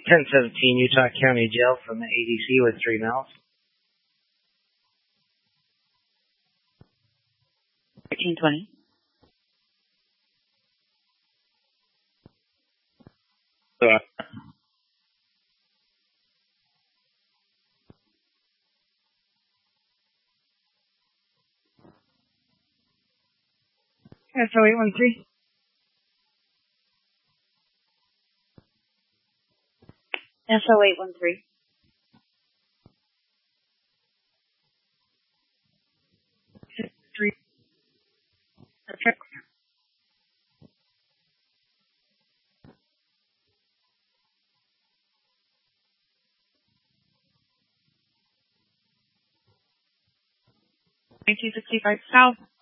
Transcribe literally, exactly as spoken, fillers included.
ten seventeen Utah County Jail from the A D C with three males. thirteen twenty. Uh, S O eight one three. S O eight one three. Three. Okay. nineteen sixty-five South.